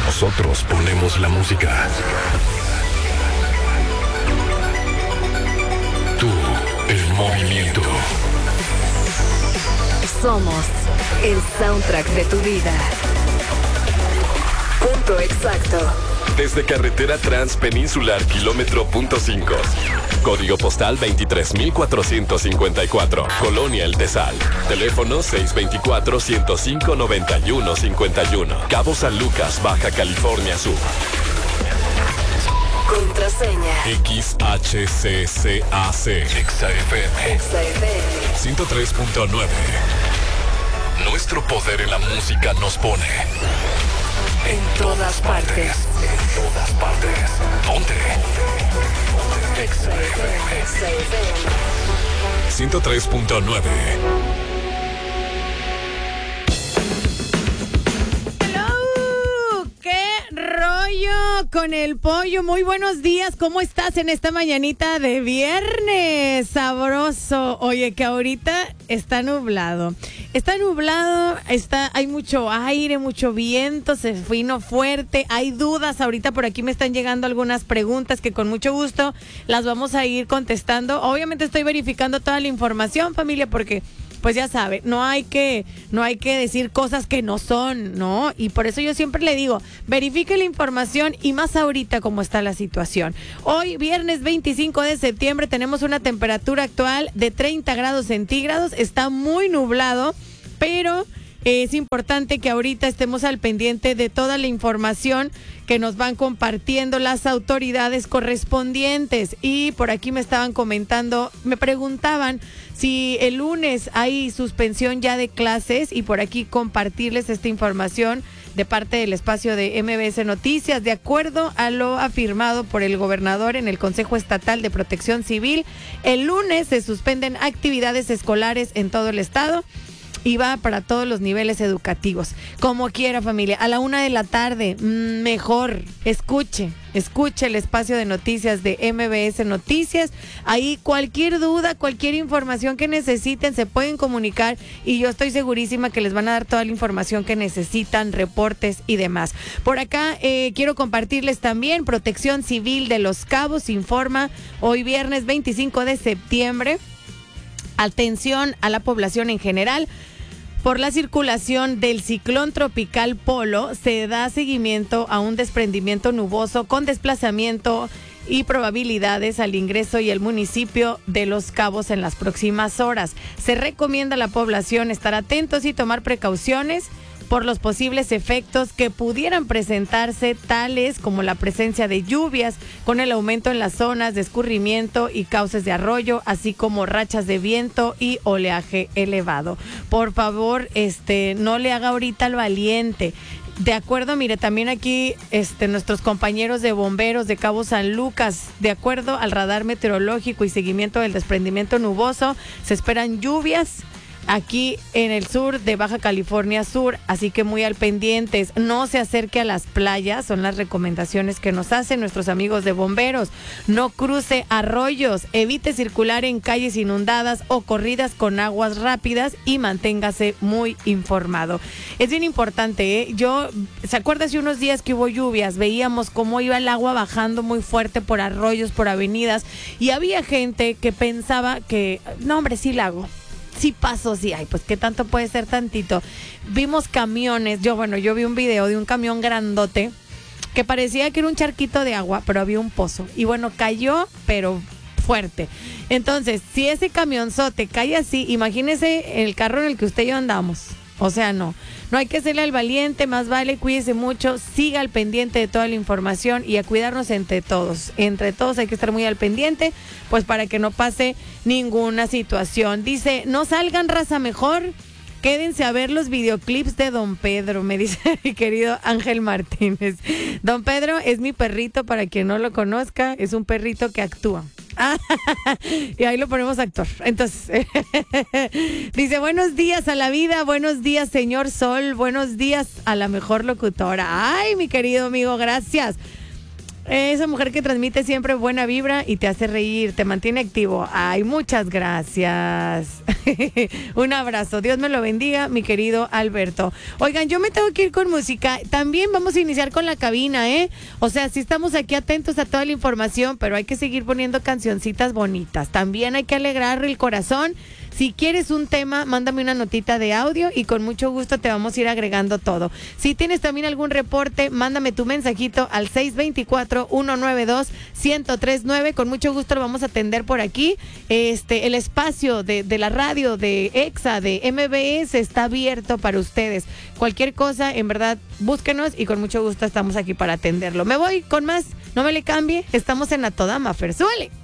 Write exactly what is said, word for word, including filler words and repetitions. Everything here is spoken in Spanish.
Nosotros ponemos la música. Tú, el movimiento. Somos el soundtrack de tu vida. Punto exacto. Desde Carretera Transpeninsular, kilómetro punto cinco. Código postal veintitrés mil cuatrocientos cincuenta y cuatro. Colonia El Tesal. Teléfono seis dos cuatro, ciento cinco, noventa y uno cincuenta y uno. Cabo San Lucas, Baja California Sur. Contraseña. X H C C A C. Exa F M. Exa F M. ciento tres punto nueve. Nuestro poder en la música nos pone En todas partes. En todas partes. Ponte. Exa F M. Exa F M. ciento tres punto nueve. Rollo con el pollo, muy buenos días, ¿cómo estás en esta mañanita de viernes? Sabroso. Oye, que ahorita está nublado, está nublado, está, hay mucho aire, mucho viento, se vino fuerte, hay dudas, ahorita por aquí me están llegando algunas preguntas que con mucho gusto las vamos a ir contestando. Obviamente estoy verificando toda la información, familia, porque pues ya sabe, no hay que, no hay que decir cosas que no son, ¿no? Y por eso yo siempre le digo, verifique la información y más ahorita cómo está la situación. Hoy, viernes veinticinco de septiembre, tenemos una temperatura actual de treinta grados centígrados, está muy nublado, pero es importante que ahorita estemos al pendiente de toda la información que nos van compartiendo las autoridades correspondientes. Y por aquí me estaban comentando, me preguntaban si el lunes hay suspensión ya de clases, y por aquí compartirles esta información de parte del espacio de M B S Noticias. De acuerdo a lo afirmado por el gobernador en el Consejo Estatal de Protección Civil, el lunes se suspenden actividades escolares en todo el estado y va para todos los niveles educativos. Como quiera, familia, a la una de la tarde, mejor, escuche, escuche el espacio de noticias de M B S Noticias. Ahí cualquier duda, cualquier información que necesiten, se pueden comunicar y yo estoy segurísima que les van a dar toda la información que necesitan, reportes y demás. Por acá eh, quiero compartirles también, Protección Civil de Los Cabos informa hoy viernes veinticinco de septiembre, atención a la población en general. Por la circulación del ciclón tropical Polo, se da seguimiento a un desprendimiento nuboso con desplazamiento y probabilidades al ingreso y el municipio de Los Cabos en las próximas horas. Se recomienda a la población estar atentos y tomar precauciones por los posibles efectos que pudieran presentarse, tales como la presencia de lluvias, con el aumento en las zonas de escurrimiento y cauces de arroyo, así como rachas de viento y oleaje elevado. Por favor, este, no le haga ahorita al valiente. De acuerdo, mire, también aquí este, nuestros compañeros de bomberos de Cabo San Lucas, de acuerdo al radar meteorológico y seguimiento del desprendimiento nuboso, se esperan lluvias aquí en el sur de Baja California Sur, así que muy al pendientes. No se acerque a las playas, son las recomendaciones que nos hacen nuestros amigos de bomberos. No cruce arroyos, evite circular en calles inundadas o corridas con aguas rápidas y manténgase muy informado. Es bien importante, ¿eh? Yo, ¿se acuerda hace unos días que hubo lluvias? Veíamos cómo iba el agua bajando muy fuerte por arroyos, por avenidas, y había gente que pensaba que, no hombre, sí la hago. Sí paso, sí, ay, pues qué tanto puede ser tantito. Vimos camiones, yo bueno, yo vi un video de un camión grandote que parecía que era un charquito de agua, pero había un pozo. Y bueno, cayó, pero fuerte. Entonces, si ese camionzote cae así, imagínese el carro en el que usted y yo andamos. O sea, no, no hay que hacerle al valiente, más vale, cuídese mucho, siga al pendiente de toda la información y a cuidarnos entre todos. Entre todos hay que estar muy al pendiente, pues para que no pase ninguna situación. Dice, no salgan, raza, mejor quédense a ver los videoclips de Don Pedro, me dice mi querido Ángel Martínez. Don Pedro es mi perrito, para quien no lo conozca, es un perrito que actúa. Y ahí lo ponemos actor. Entonces, dice, buenos días a la vida, buenos días, señor Sol, buenos días a la mejor locutora. Ay, mi querido amigo, gracias. Esa mujer que transmite siempre buena vibra y te hace reír, te mantiene activo. Ay, muchas gracias. Un abrazo. Dios me lo bendiga, mi querido Alberto. Oigan, yo me tengo que ir con música. También vamos a iniciar con la cabina, ¿eh? O sea, sí estamos aquí atentos a toda la información, pero hay que seguir poniendo cancioncitas bonitas. También hay que alegrar el corazón. Si quieres un tema, mándame una notita de audio y con mucho gusto te vamos a ir agregando todo. Si tienes también algún reporte, mándame tu mensajito al seis dos cuatro, uno nueve dos, uno cero tres nueve. Con mucho gusto lo vamos a atender por aquí. Este, el espacio de, de la radio, de EXA, de M B S está abierto para ustedes. Cualquier cosa, en verdad, búsquenos y con mucho gusto estamos aquí para atenderlo. Me voy con más, no me le cambie. Estamos en A Toda Mafer. ¡Súbele!